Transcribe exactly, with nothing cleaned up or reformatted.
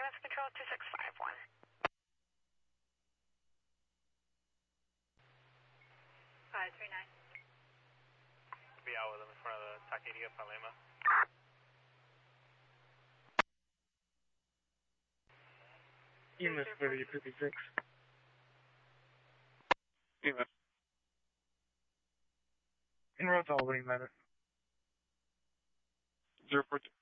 Traffic Control two six five one. five three nine. Be out with them in front of the Taqueria Palema. E M S thirty fifty-six. E M S. En route to Albany, matter. zero four two.